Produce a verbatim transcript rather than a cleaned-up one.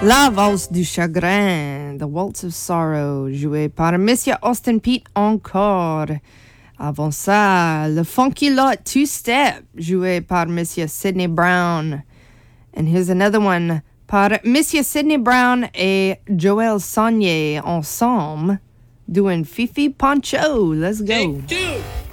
La valse du chagrin, The Waltz of Sorrow, joué par Monsieur Austin Pete encore. Avant ça, le Funky Lot Two Step, joué par Monsieur Sidney Brown. And here's another one par Monsieur Sidney Brown et Joël Saunier ensemble, doing Fifi Poncho. Let's go. Take two.